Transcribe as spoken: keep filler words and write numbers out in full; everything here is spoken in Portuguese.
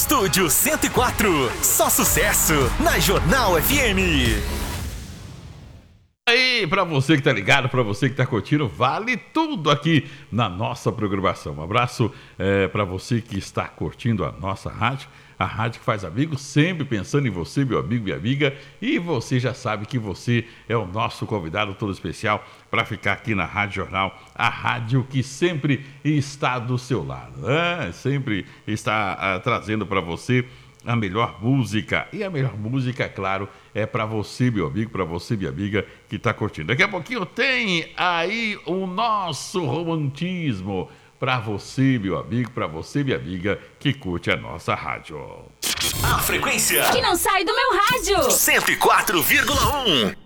Estúdio cento e quatro, só sucesso na Jornal F M. Aí, pra você que tá ligado, pra você que tá curtindo, vale tudo aqui na nossa programação. Um abraço é, pra você que está curtindo a nossa rádio, a rádio que faz amigos, sempre pensando em você, meu amigo e minha amiga. E você já sabe que você é o nosso convidado todo especial para ficar aqui na Rádio Jornal, a rádio que sempre está do seu lado, né? Sempre está ah, trazendo para você a melhor música. E a melhor música, claro, é para você, meu amigo, para você, minha amiga, que está curtindo. Daqui a pouquinho tem aí o nosso romantismo para você, meu amigo, para você, minha amiga, que curte a nossa rádio. A frequência que não sai do meu rádio. cento e quatro vírgula um.